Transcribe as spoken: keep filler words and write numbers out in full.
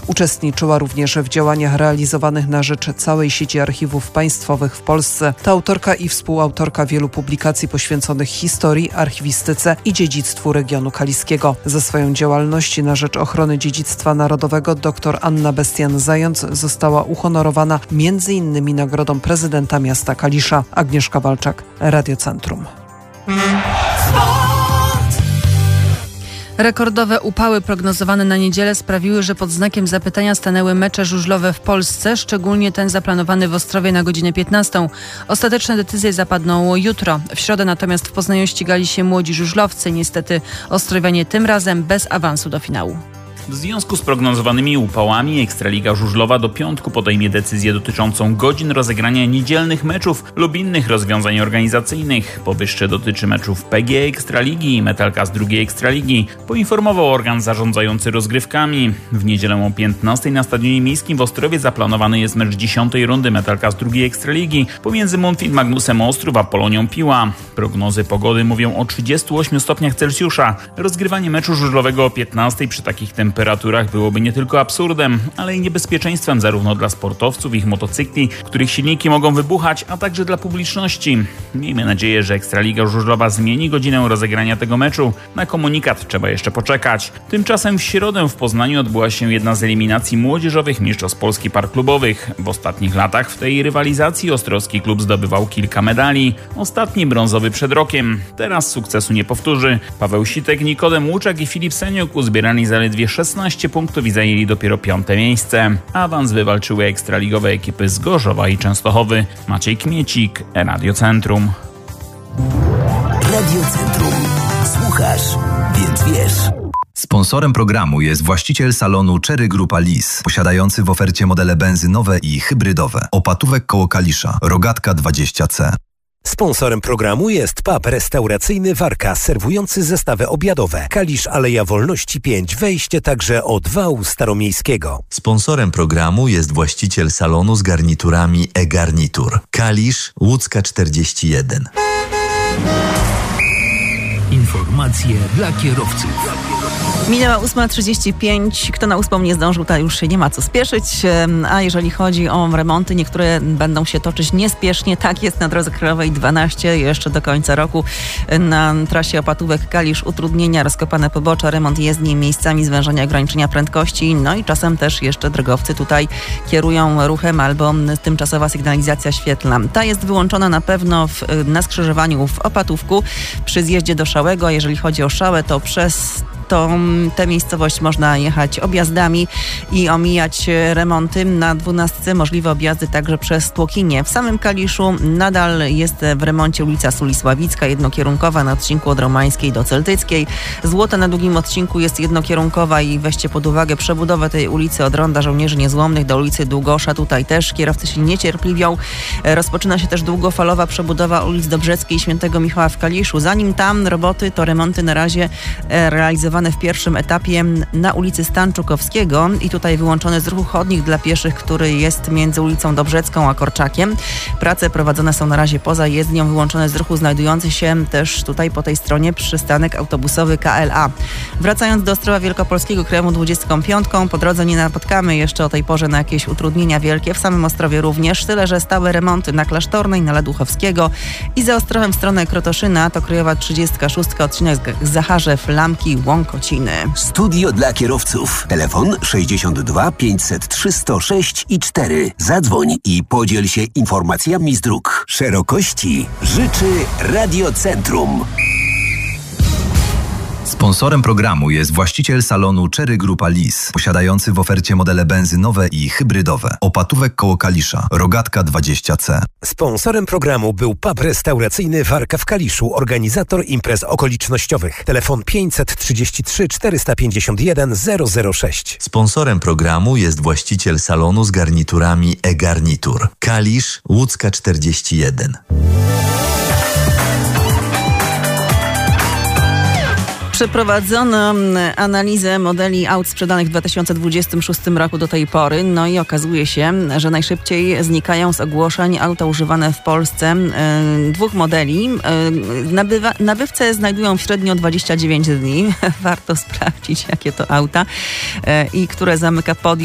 Uczestniczyła również w działaniach realizowanych na rzecz całej sieci archiwów państwowych w Polsce. To autorka i współautorka wielu publikacji poświęconych historii, archiwistyce i dziedzictwu regionu kaliskiego. Za swoją działalność na rzecz ochrony dziedzictwa narodowego dr Anna Bestian-Zając została uhonorowana między innymi nagrodą prezydenta miasta Kalisza. Agnieszka Walczak, Radio Centrum. Rekordowe upały prognozowane na niedzielę sprawiły, że pod znakiem zapytania stanęły mecze żużlowe w Polsce, szczególnie ten zaplanowany w Ostrowie na godzinę piętnastą. Ostateczne decyzje zapadną jutro. W środę natomiast w Poznaniu ścigali się młodzi żużlowcy. Niestety ostrowianie tym razem bez awansu do finału. W związku z prognozowanymi upałami Ekstraliga Żużlowa do piątku podejmie decyzję dotyczącą godzin rozegrania niedzielnych meczów lub innych rozwiązań organizacyjnych. Powyższe dotyczy meczów P G E Ekstraligi i Metalka z drugiej Ekstraligi, poinformował organ zarządzający rozgrywkami. W niedzielę o piętnastej na Stadionie Miejskim w Ostrowie zaplanowany jest mecz dziesiątej rundy Metalka z drugiej Ekstraligi pomiędzy Mundfit Magnusem Ostrów a Polonią Piła. Prognozy pogody mówią o trzydziestu ośmiu stopniach Celsjusza. Rozgrywanie meczu żużlowego o piętnastej przy takich temperaturach temperaturach byłoby nie tylko absurdem, ale i niebezpieczeństwem zarówno dla sportowców, ich motocykli, których silniki mogą wybuchać, a także dla publiczności. Miejmy nadzieję, że Ekstraliga Żużlowa zmieni godzinę rozegrania tego meczu. Na komunikat trzeba jeszcze poczekać. Tymczasem w środę w Poznaniu odbyła się jedna z eliminacji młodzieżowych mistrzostw Polski par klubowych. W ostatnich latach w tej rywalizacji ostrowski klub zdobywał kilka medali. Ostatni brązowy przed rokiem. Teraz sukcesu nie powtórzy. Paweł Sitek, Nikodem Łuczak i Filip Seniuk uzbierali zaledwie szesnaście punktów i zajęli dopiero piąte miejsce. Awans wywalczyły ekstraligowe ekipy z Gorzowa i Częstochowy. Maciej Kmiecik, Radio Centrum. Radio Centrum. Słuchasz, więc wiesz. Sponsorem programu jest właściciel salonu Cherry Grupa Lis, posiadający w ofercie modele benzynowe i hybrydowe. Opatówek koło Kalisza, Rogatka dwadzieścia C. Sponsorem programu jest pub restauracyjny Warka, serwujący zestawy obiadowe. Kalisz, Aleja Wolności pięć, wejście także od wału staromiejskiego. Sponsorem programu jest właściciel salonu z garniturami e-garnitur. Kalisz, Łódzka czterdzieści jeden. Informacje dla kierowców. Minęła ósma trzydzieści pięć. Kto na ósmą nie zdążył, to już się nie ma co spieszyć. A jeżeli chodzi o remonty, niektóre będą się toczyć niespiesznie. Tak jest na drodze krajowej dwanaście. Jeszcze do końca roku na trasie Opatówek-Kalisz utrudnienia, rozkopane pobocza, remont jezdni, miejscami zwężenia ograniczenia prędkości. No i czasem też jeszcze drogowcy tutaj kierują ruchem albo tymczasowa sygnalizacja świetlna. Ta jest wyłączona na pewno w, na skrzyżowaniu w Opatówku przy zjeździe do Szałego. Jeżeli chodzi o Szałę, to przez to tę miejscowość można jechać objazdami i omijać remonty. Na dwunastce możliwe objazdy także przez Tłokinie. W samym Kaliszu nadal jest w remoncie ulica Sulisławicka, jednokierunkowa na odcinku od Romańskiej do Celtyckiej. Złota na długim odcinku jest jednokierunkowa i weźcie pod uwagę przebudowę tej ulicy od Ronda Żołnierzy Niezłomnych do ulicy Długosza. Tutaj też kierowcy się niecierpliwią. Rozpoczyna się też długofalowa przebudowa ulic Dobrzeckiej i Świętego Michała w Kaliszu. Zanim tam roboty, to remonty na razie realizowane w pierwszym etapie na ulicy Stanczukowskiego i tutaj wyłączony z ruchu chodnik dla pieszych, który jest między ulicą Dobrzecką a Korczakiem. Prace prowadzone są na razie poza jezdnią, wyłączone z ruchu znajdujący się też tutaj po tej stronie przystanek autobusowy K L A. Wracając do Ostrowa Wielkopolskiego krajową dwudziestką piątką, po drodze nie napotkamy jeszcze o tej porze na jakieś utrudnienia wielkie. W samym Ostrowie również, tyle że stałe remonty na Klasztornej, na Laduchowskiego i za Ostrowem w stronę Krotoszyna to krajowa trzydziestka szóstka, odcinek Zacharzew, Lamki, Łąkociny. Studio dla kierowców. Telefon sześćdziesiąt dwa pięćset trzy sto sześć i cztery. Zadzwoń i podziel się informacjami z dróg. Szerokości życzy Radio Centrum. Sponsorem programu jest właściciel salonu Cherry Grupa Lis, posiadający w ofercie modele benzynowe i hybrydowe. Opatówek koło Kalisza, Rogatka dwadzieścia C. Sponsorem programu był pub restauracyjny Warka w Kaliszu, organizator imprez okolicznościowych. Telefon pięćset trzydzieści trzy czterysta pięćdziesiąt jeden zero zero sześć. Sponsorem programu jest właściciel salonu z garniturami e-garnitur. Kalisz, Łódzka czterdzieści jeden. Przeprowadzono analizę modeli aut sprzedanych w dwa tysiące dwudziestym szóstym roku do tej pory. No i okazuje się, że najszybciej znikają z ogłoszeń auta używane w Polsce y, dwóch modeli. Y, nabywa, nabywcy znajdują średnio dwadzieścia dziewięć dni. Warto sprawdzić, jakie to auta y, i które zamyka podium.